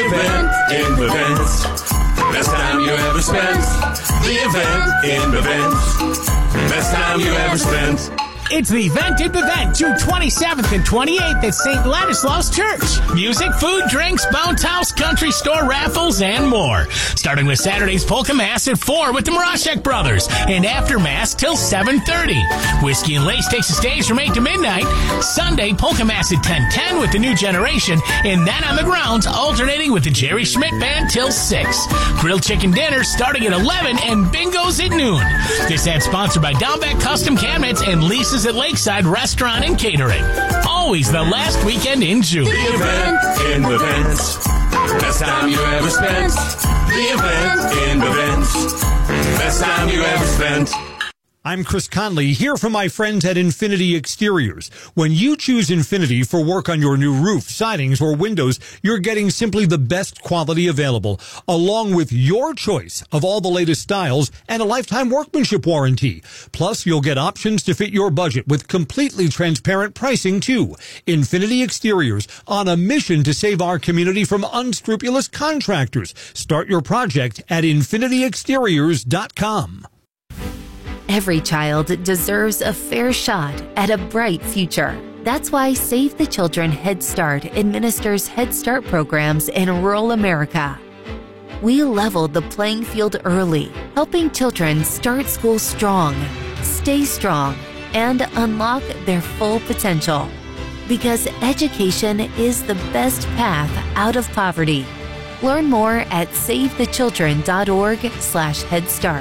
event in Bavent. Best time you ever spent. The event in Bavent. Best time you ever spent. It's the event in Bavent, June 27th and 28th at St. Ladislaus Church. Music, food, drinks, bounce house, country store raffles, and more. Starting with Saturday's Polka Mass at 4 with the Mroshek Brothers, and after Mass till 7:30. Whiskey and Lace takes the stage from 8 to midnight. Sunday, Polka Mass at 10:10 with the New Generation, and then on the grounds, alternating with the Jerry Schmidt Band till 6. Grilled chicken dinner starting at 11 and bingos at noon. This ad sponsored by Downback Custom Cabinets and Lisa's at Lakeside Restaurant and Catering. Always the last weekend in June. The event in Bavent. Best time you ever spent. The event in Bavent. Best time you ever spent. I'm Chris Conley, here from my friends at Infinity Exteriors. When you choose Infinity for work on your new roof, sidings, or windows, you're getting simply the best quality available, along with your choice of all the latest styles and a lifetime workmanship warranty. Plus, you'll get options to fit your budget with completely transparent pricing, too. Infinity Exteriors, on a mission to save our community from unscrupulous contractors. Start your project at infinityexteriors.com. Every child deserves a fair shot at a bright future. That's why Save the Children Head Start administers Head Start programs in rural America. We leveled the playing field early, helping children start school strong, stay strong, and unlock their full potential. Because education is the best path out of poverty. Learn more at savethechildren.org/Head Start.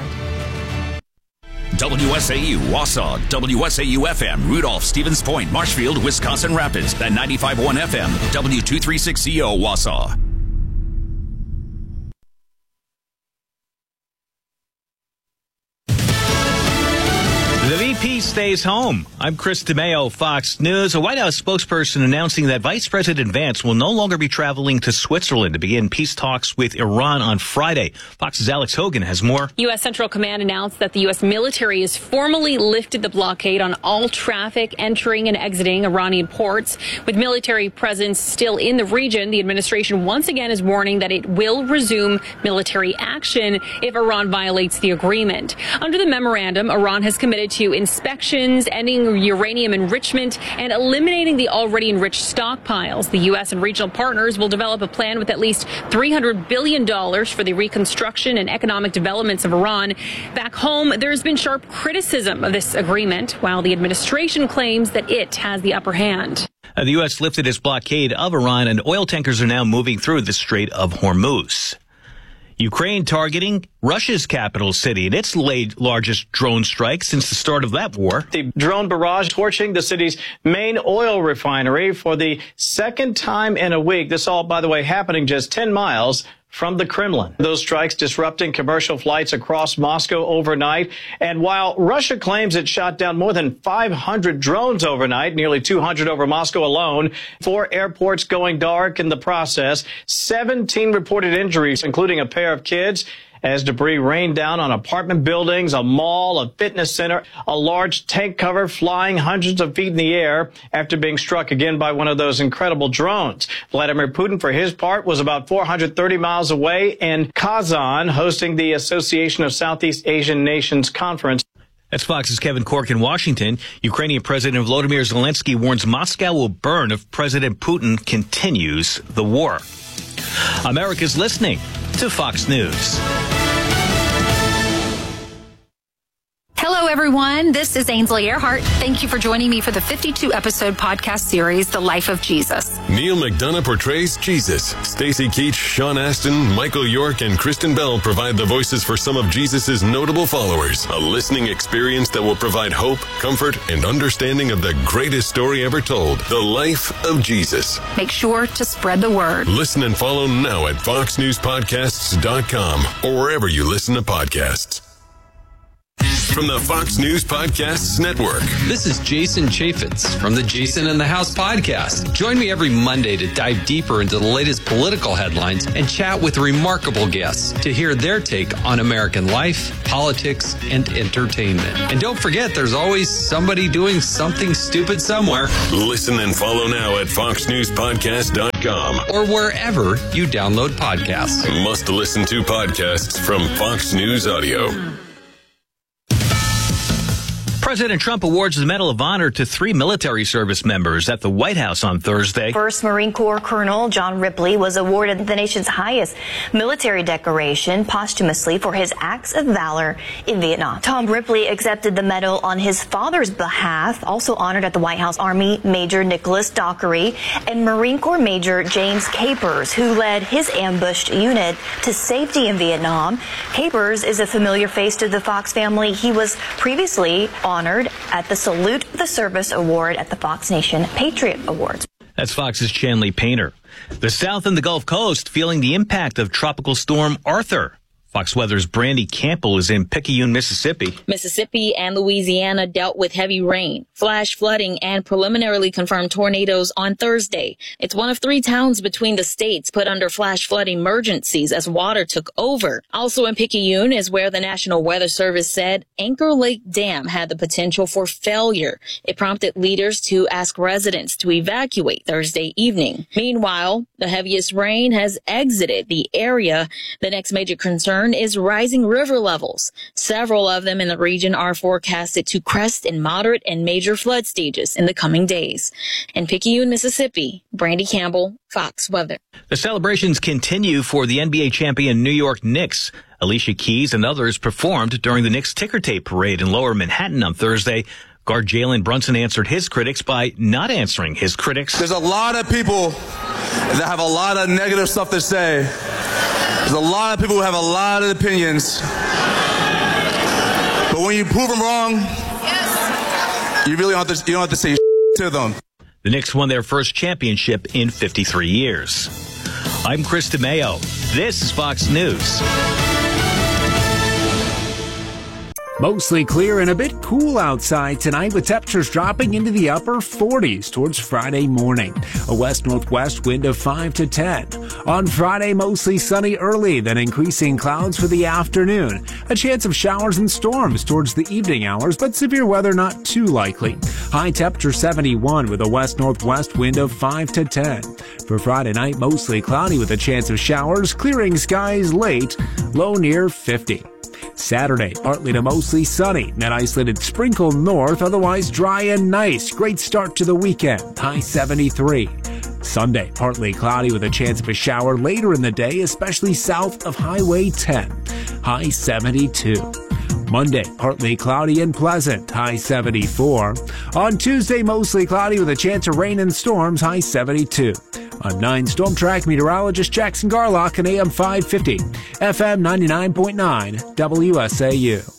WSAU, Wausau, WSAU-FM, Rudolph, Stevens Point, Marshfield, Wisconsin Rapids, at 95.1 FM, W236CO, Wausau. The VP stays home. I'm Chris DeMeo, Fox News. A White House spokesperson announcing that Vice President Vance will no longer be traveling to Switzerland to begin peace talks with Iran on Friday. Fox's Alex Hogan has more. U.S. Central Command announced that the U.S. military has formally lifted the blockade on all traffic entering and exiting Iranian ports. With military presence still in the region, the administration once again is warning that it will resume military action if Iran violates the agreement. Under the memorandum, Iran has committed to inspections, ending uranium enrichment, and eliminating the already enriched stockpiles. The U.S. and regional partners will develop a plan with at least $300 billion for the reconstruction and economic developments of Iran. Back home, there has been sharp criticism of this agreement, while the administration claims that it has the upper hand. The U.S. lifted its blockade of Iran, and oil tankers are now moving through the Strait of Hormuz. Ukraine targeting Russia's capital city in its largest drone strike since the start of that war. The drone barrage torching the city's main oil refinery for the second time in a week. This all, by the way, happening just 10 miles from the Kremlin. Those strikes disrupting commercial flights across Moscow overnight. And while Russia claims it shot down more than 500 drones overnight, nearly 200 over Moscow alone, 4 airports going dark in the process, 17 reported injuries, including a pair of kids, as debris rained down on apartment buildings, a mall, a fitness center, a large tank cover flying hundreds of feet in the air after being struck again by one of those incredible drones. Vladimir Putin, for his part, was about 430 miles away in Kazan, hosting the Association of Southeast Asian Nations conference. That's Fox's Kevin Corke in Washington. Ukrainian President Volodymyr Zelensky warns Moscow will burn if President Putin continues the war. America's listening to Fox News. Hello, everyone. This is Ainsley Earhart. Thank you for joining me for the 52-episode podcast series, The Life of Jesus. Neil McDonough portrays Jesus. Stacey Keach, Sean Astin, Michael York, and Kristen Bell provide the voices for some of Jesus' notable followers. A listening experience that will provide hope, comfort, and understanding of the greatest story ever told, The Life of Jesus. Make sure to spread the word. Listen and follow now at foxnewspodcasts.com or wherever you listen to podcasts. from the Fox News Podcasts Network. This is Jason Chaffetz from the Jason in the House podcast. Join me every Monday to dive deeper into the latest political headlines and chat with remarkable guests to hear their take on American life, politics, and entertainment. And don't forget, there's always somebody doing something stupid somewhere. Listen and follow now at foxnewspodcast.com or wherever you download podcasts. Must listen to podcasts from Fox News Audio. President Trump awards the Medal of Honor to 3 military service members at the White House on Thursday. First Marine Corps Colonel John Ripley was awarded the nation's highest military decoration posthumously for his acts of valor in Vietnam. Tom Ripley accepted the medal on his father's behalf. Also honored at the White House, Army Major Nicholas Dockery and Marine Corps Major James Capers, who led his ambushed unit to safety in Vietnam. Capers is a familiar face to the Fox family. He was previously honored at the Salute the Service Award at the Fox Nation Patriot Awards. That's Fox's Chanley Painter. The South and the Gulf Coast feeling the impact of Tropical Storm Arthur. Fox Weather's Brandy Campbell is in Picayune, Mississippi. Mississippi and Louisiana dealt with heavy rain, flash flooding, and preliminarily confirmed tornadoes on Thursday. It's one of 3 towns between the states put under flash flood emergencies as water took over. Also in Picayune is where the National Weather Service said Anchor Lake Dam had the potential for failure. It prompted leaders to ask residents to evacuate Thursday evening. Meanwhile, the heaviest rain has exited the area. The next major concern is rising river levels. Several of them in the region are forecasted to crest in moderate and major flood stages in the coming days. In Picayune, Mississippi, Brandy Campbell, Fox Weather. The celebrations continue for the NBA champion New York Knicks. Alicia Keys and others performed during the Knicks ticker tape parade in Lower Manhattan on Thursday. Guard Jalen Brunson answered his critics by not answering his critics. There's a lot of people that have a lot of negative stuff to say. There's a lot of people who have a lot of opinions. But when you prove them wrong, you really don't have to say to them. The Knicks won their first championship in 53 years. I'm Chris DeMeo. This is Fox News. Mostly clear and a bit cool outside tonight with temperatures dropping into the upper 40s towards Friday morning. A west-northwest wind of 5 to 10. On Friday, mostly sunny early, then increasing clouds for the afternoon. A chance of showers and storms towards the evening hours, but severe weather not too likely. High temperature 71 with a west-northwest wind of 5 to 10. For Friday night, mostly cloudy with a chance of showers, clearing skies late, low near 50. Saturday, partly to mostly sunny, an isolated sprinkle north, otherwise dry and nice. Great start to the weekend, high 73. Sunday, partly cloudy with a chance of a shower later in the day, especially south of Highway 10, high 72. Monday, partly cloudy and pleasant, high 74. On Tuesday, mostly cloudy with a chance of rain and storms, high 72. I'm 9 Storm Track meteorologist Jackson Garlock on AM 550, FM 99.9, WSAU.